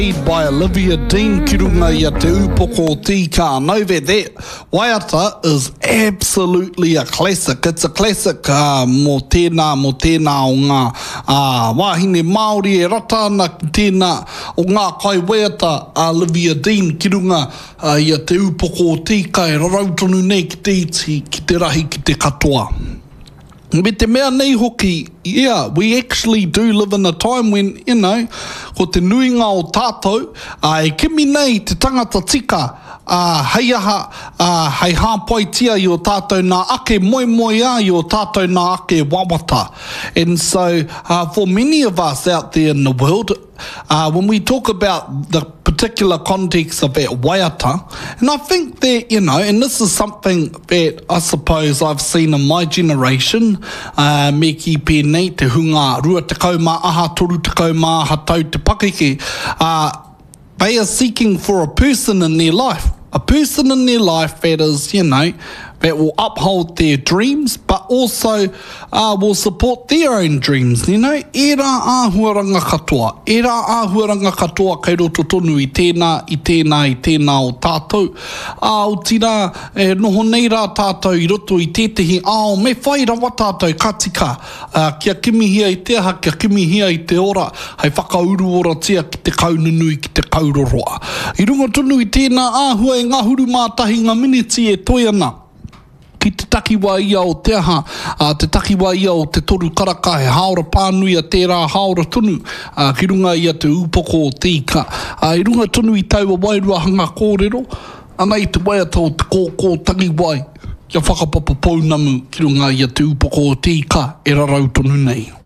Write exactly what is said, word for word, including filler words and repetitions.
By Olivia Dean ki runga i a te upoko o tika. Nove that Waiata is absolutely a classic. It's a classic uh, mo tēnā, mo tēnā o ngā uh, wāhine Māori e rata ana ki tēnā o ngā kai waiata Olivia Dean ki runga uh, i a te upoko o tika e rarautonu nei ki te iti, ki te rahi, ki te katoa. Me te mea nei hoki, yeah, we actually do live in a time when, you know, ko te nuinga o tātou, uh, e kimi nei te tangata tika, uh, hei aha, uh, hei hāpoitia i o tātou nā ake moi moi a i o tātou nā ake wawata. And so, uh, for many of us out there in the world, uh, when we talk about the particular context of that waiata, and I think that, you know, and this is something that I suppose I've seen in my generation, uh, me ki pēnei te hunga rua te kaumā aha, toru te kaumā aha tau te pakeke, uh, they are seeking for a person in their life, a person in their life that is, you know, that will uphold their dreams, but also uh, will support their own dreams, you know. E rā āhuaranga katoa, e rā āhuaranga katoa kei roto tonu i tēnā, i tēnā, i tēnā o tātou. Uh, o tira, e noho nei rā tātou i roto i tētehi, ao, me whai rawa tātou ka tika, uh, kia kimihia i te aha, kia kimihia i te ora, hei whakauru ora tia ki te kaununui, ki te kauroroa. I runga tonu i tēnā āhua e ngā huru mātahi ngā miniti e toi ana. Ki te takiwa ia o te aha, uh, te takiwa ia o te toru karaka, he haora pānui a tērā haora tonu, uh, ki runga ia te upoko o tika. Uh, I runga tonu i taua wairua hanga kōrero, anei te waiata o te kōkō takiwai, kia whakapapa pounamu ki runga ia te upoko o tika, e rarau tonu nei.